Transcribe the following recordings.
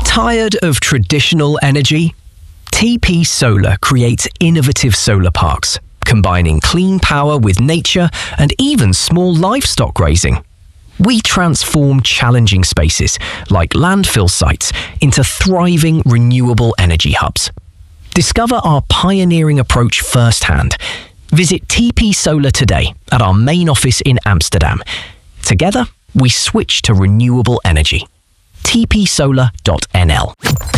Tired of traditional energy? TP Solar creates innovative solar parks, combining clean power with nature and even small livestock grazing. We transform challenging spaces, like landfill sites, into thriving renewable energy hubs. Discover our pioneering approach firsthand. Visit TP Solar today at our main office in Amsterdam. Together, we switch to renewable energy. tpsolar.nl.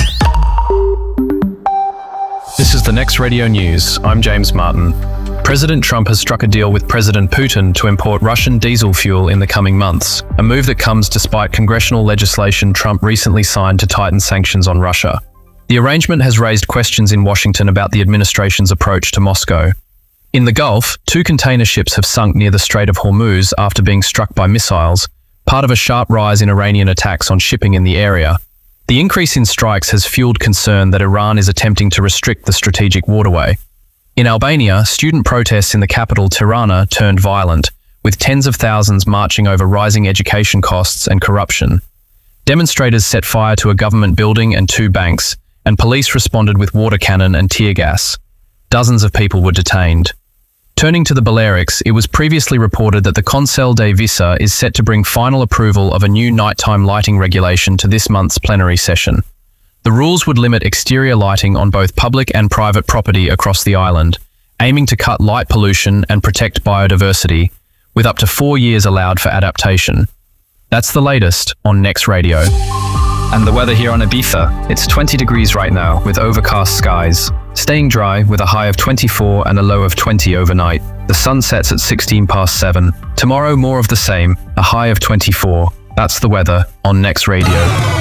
This is the Next Radio News. I'm James Martin. President Trump has struck a deal with President Putin to import Russian diesel fuel in the coming months, a move that comes despite congressional legislation Trump recently signed to tighten sanctions on Russia. The arrangement has raised questions in Washington about the administration's approach to Moscow. In the Gulf, 2 container ships have sunk near the Strait of Hormuz after being struck by missiles, part of a sharp rise in Iranian attacks on shipping in the area. The increase in strikes has fueled concern that Iran is attempting to restrict the strategic waterway. In Albania, student protests in the capital Tirana turned violent, with tens of thousands marching over rising education costs and corruption. Demonstrators set fire to a government building and 2 banks, and police responded with water cannon and tear gas. Dozens of people were detained. Turning to the Balearics, it was previously reported that the Consell de Visa is set to bring final approval of a new nighttime lighting regulation to this month's plenary session. The rules would limit exterior lighting on both public and private property across the island, aiming to cut light pollution and protect biodiversity, with up to 4 years allowed for adaptation. That's the latest on Next Radio. And the weather here on Ibiza, it's 20 degrees right now with overcast skies. Staying dry with a high of 24 and a low of 20 overnight. The sun sets at 16 past 7. Tomorrow more of the same, a high of 24. That's the weather on Next Radio.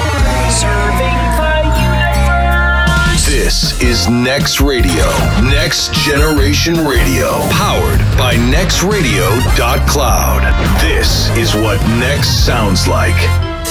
This is Next Radio, Next Generation Radio, powered by nextradio.cloud. This is what Next sounds like.